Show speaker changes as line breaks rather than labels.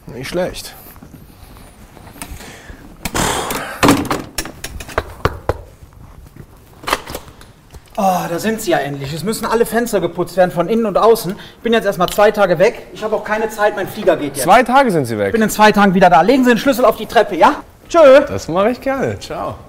Nicht schlecht.
Oh, da sind sie ja endlich. Es müssen alle Fenster geputzt werden, von innen und außen. Ich bin jetzt erstmal 2 Tage weg. Ich habe auch keine Zeit, mein Flieger geht jetzt.
2 Tage sind Sie weg?
Ich bin in 2 Tagen wieder da. Legen Sie den Schlüssel auf die Treppe, ja? Tschö.
Das mache ich gerne. Ciao.